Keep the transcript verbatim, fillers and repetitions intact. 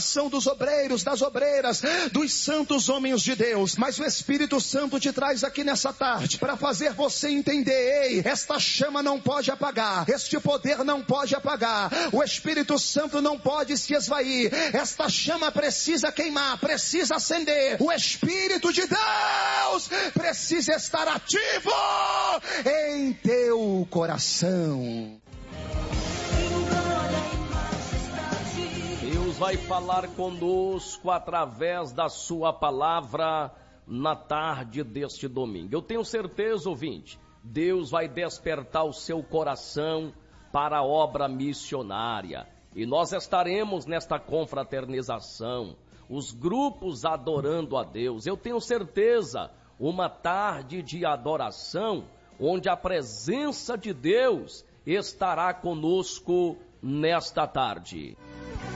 dos obreiros, das obreiras, dos santos homens de Deus. Mas o Espírito Santo te traz aqui nessa tarde para fazer você entender: ei, esta chama não pode apagar, este poder não pode apagar, o Espírito Santo não pode se esvair, esta chama precisa queimar, precisa acender. O Espírito de Deus precisa estar ativo em teu coração. Deus vai falar conosco através da sua palavra na tarde deste domingo. Eu tenho certeza, ouvinte, Deus vai despertar o seu coração para a obra missionária. E nós estaremos nesta confraternização, os grupos adorando a Deus. Eu tenho certeza, uma tarde de adoração, onde a presença de Deus estará conosco nesta tarde.